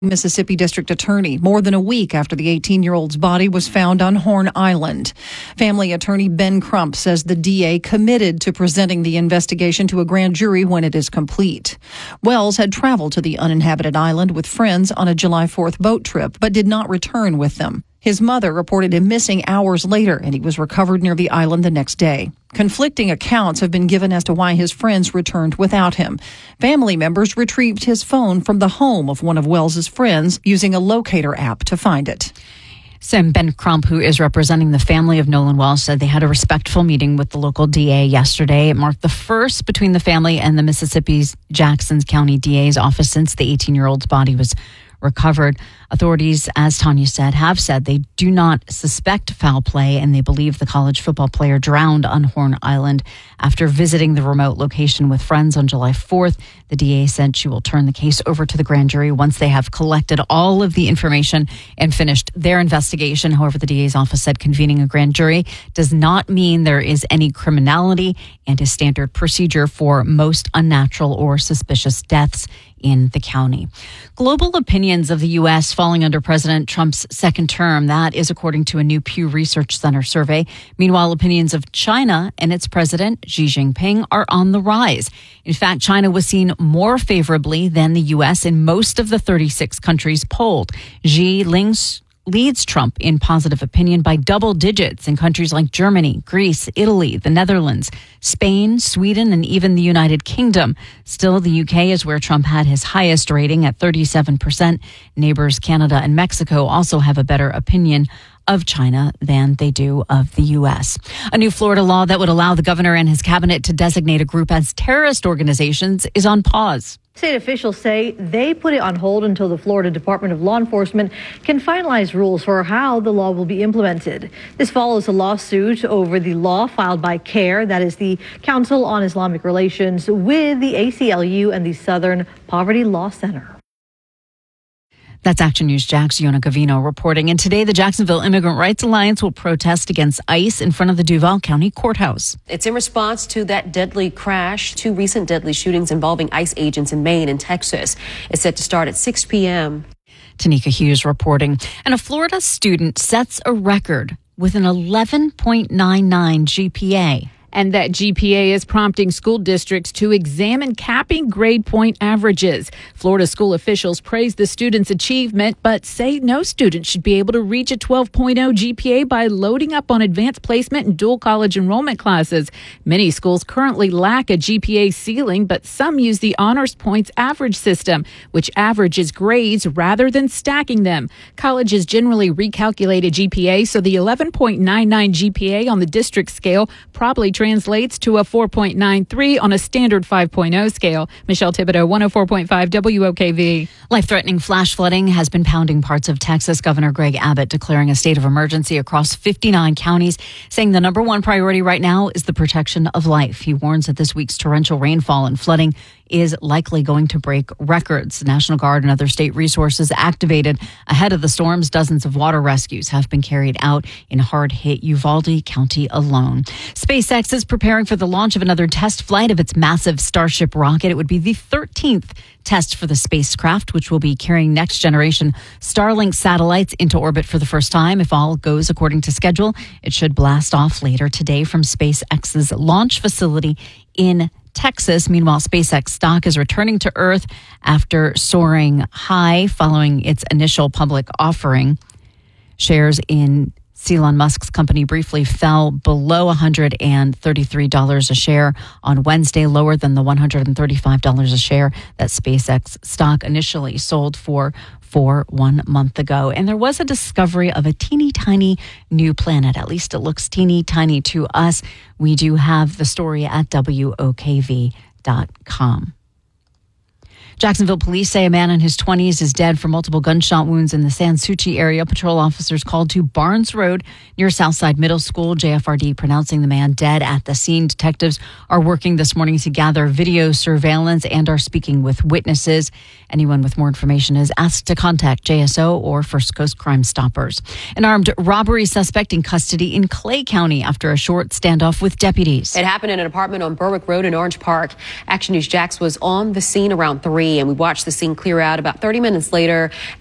Mississippi District Attorney more than a week after the 18-year-old's body was found on Horn Island. Family attorney Ben Crump says the DA committed to presenting the investigation to a grand jury when it is complete. Wells had traveled to the uninhabited island with friends on a July 4th boat trip, but did not return with them. His mother reported him missing hours later, and he was recovered near the island the next day. Conflicting accounts have been given as to why his friends returned without him. Family members retrieved his phone from the home of one of Wells's friends using a locator app to find it. Sam Ben Crump, who is representing the family of Nolan Wells, said they had a respectful meeting with the local DA yesterday. It marked the first between the family and the Mississippi's Jackson County DA's office since the 18-year-old's body was recovered. Authorities, as Tanya said, have said they do not suspect foul play, and they believe the college football player drowned on Horn Island after visiting the remote location with friends on July 4th. The DA said she will turn the case over to the grand jury once they have collected all of the information and finished their investigation. However, the DA's office said convening a grand jury does not mean there is any criminality and is standard procedure for most unnatural or suspicious deaths in the county. Global opinions of the U.S. falling under President Trump's second term. That is according to a new Pew Research Center survey. Meanwhile, opinions of China and its president, Xi Jinping, are on the rise. In fact, China was seen more favorably than the U.S. in most of the 36 countries polled. Xi leads Trump in positive opinion by double digits in countries like Germany, Greece, Italy, the Netherlands, Spain, Sweden, and even the United Kingdom. Still, the UK is where Trump had his highest rating at 37%. Neighbors Canada and Mexico also have a better opinion of China than they do of the U.S. A new Florida law that would allow the governor and his cabinet to designate a group as terrorist organizations is on pause. State officials say they put it on hold until the Florida Department of Law Enforcement can finalize rules for how the law will be implemented. This follows a lawsuit over the law filed by CAIR, that is the Council on Islamic Relations, with the ACLU and the Southern Poverty Law Center. That's Action News' Jack's Yona Gavino reporting. And today, the Jacksonville Immigrant Rights Alliance will protest against ICE in front of the Duval County Courthouse. It's in response to that deadly crash, 2 recent deadly shootings involving ICE agents in Maine and Texas. It's set to start at 6 p.m. Tanika Hughes reporting. And a Florida student sets a record with an 11.99 GPA. And that GPA is prompting school districts to examine capping grade point averages. Florida school officials praise the student's achievement, but say no student should be able to reach a 12.0 GPA by loading up on advanced placement and dual college enrollment classes. Many schools currently lack a GPA ceiling, but some use the honors points average system, which averages grades rather than stacking them. Colleges generally recalculate a GPA, so the 11.99 GPA on the district scale probably translates to a 4.93 on a standard 5.0 scale. Michelle Thibodeau, 104.5 WOKV. Life-threatening flash flooding has been pounding parts of Texas. Governor Greg Abbott declaring a state of emergency across 59 counties, saying the number one priority right now is the protection of life. He warns that this week's torrential rainfall and flooding is likely going to break records. The National Guard and other state resources activated ahead of the storms. Dozens of water rescues have been carried out in hard-hit Uvalde County alone. SpaceX is preparing for the launch of another test flight of its massive Starship rocket. It would be the 13th test for the spacecraft, which will be carrying next-generation Starlink satellites into orbit for the first time. If all goes according to schedule, it should blast off later today from SpaceX's launch facility in Texas. Meanwhile, SpaceX stock is returning to Earth after soaring high following its initial public offering. Shares in Elon Musk's company briefly fell below $133 a share on Wednesday, lower than the $135 a share that SpaceX stock initially sold for 1 month ago. And there was a discovery of a teeny tiny new planet. At least it looks teeny tiny to us. We do have the story at WOKV.com. Jacksonville police say a man in his 20s is dead from multiple gunshot wounds in the San Souci area. Patrol officers called to Barnes Road near Southside Middle School. JFRD pronouncing the man dead at the scene. Detectives are working this morning to gather video surveillance and are speaking with witnesses. Anyone with more information is asked to contact JSO or First Coast Crime Stoppers. An armed robbery suspect in custody in Clay County after a short standoff with deputies. It happened in an apartment on Berwick Road in Orange Park. Action News Jax was on the scene around 3. debris, and we watched the scene clear out. About 30 minutes later,